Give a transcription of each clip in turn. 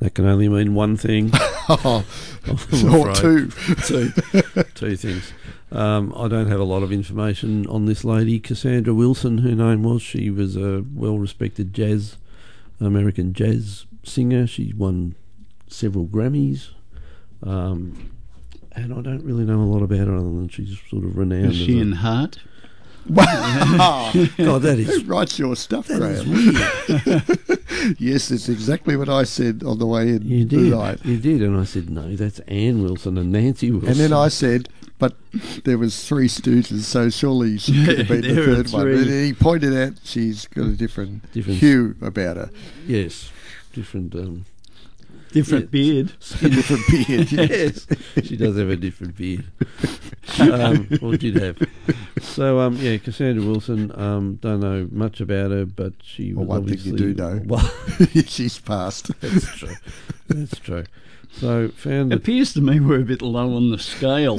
That can only mean one thing. Or I'm two. Two things. I don't have a lot of information on this lady, Cassandra Wilson, her name was. She was a well-respected American jazz singer. She won several Grammys. And I don't really know a lot about her other than she's sort of renowned. Is she in Heart? Wow. God, that Who is... writes your stuff, That is Graham? weird. Yes, it's exactly what I said on the way in You did. tonight. You did. And I said, no, that's Anne Wilson and Nancy Wilson. And then I said, but there was Three Stooges, so surely she could have been the There are third one. three. And he pointed out she's got a different hue about her. Yes. Different... Different Yeah. beard. Different beard, yes. Yes, she does have a different beard. Or did have. So, yeah, Cassandra Wilson, don't know much about her, but she Well, was one thing you obviously... do know. Well, She's passed. that's true. That's true. So, found It that... appears to me we're a bit low on the scale.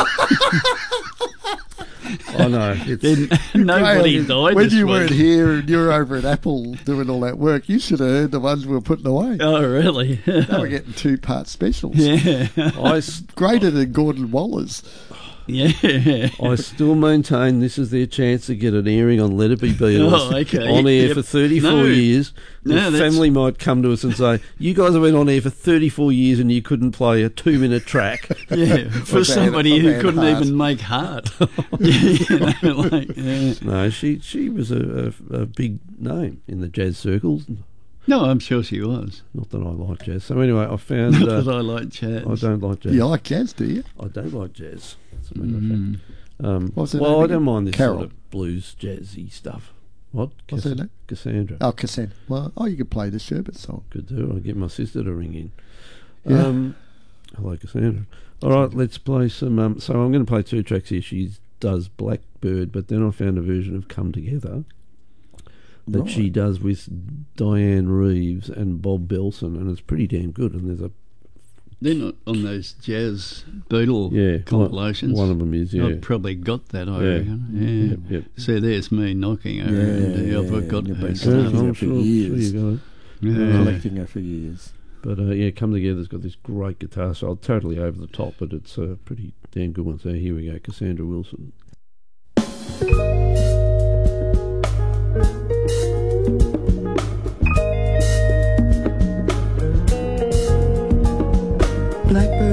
I know. It's, Then nobody Graham, died when this you week. weren't here and you were over at Apple doing all that work, you should have heard the ones we were putting away. Oh, really? They were getting 2-part specials. Yeah. Greater than Gordon Waller's. Yeah. I still maintain this is their chance to get an airing on Let It Be Beatles Oh, okay. on air Yep. for 34 No. years. No, The that's- family might come to us and say, you guys have been on air for 34 years and you couldn't play a 2-minute track. Yeah, for About- somebody who about couldn't Heart. even make Heart. You know, like, yeah. No, she was a big name in the jazz circles. No, I'm sure she was. Not that I like jazz. So anyway, I found... Not that I like jazz. I don't like jazz. You like jazz, do you? I don't like jazz. As a matter of fact. What's her Well, name I again? don't mind this Carol. sort of blues, jazzy stuff. What? What's her name? Cassandra. Oh, Cassandra. Well, you could play the Sherbet song. Could do. I'll get my sister to ring in. Yeah. Hello, Cassandra. All right, let's play some... so I'm going to play 2 tracks here. She does Blackbird, but then I found a version of Come Together that Right. she does with Diane Reeves and Bob Belson, and it's pretty damn good. And there's a... They're not on those jazz Beatle Yeah, compilations. one of them is, yeah. I've probably got that, I Yeah. reckon. Yeah. Yep, yep. So there's me knocking her. and I've got you've her been stuff. collecting I'm her for sure years. you got it. Yeah. Collecting her for years. But yeah, Come Together's got this great guitar style, totally over the top, but it's a pretty damn good one. So here we go, Cassandra Wilson.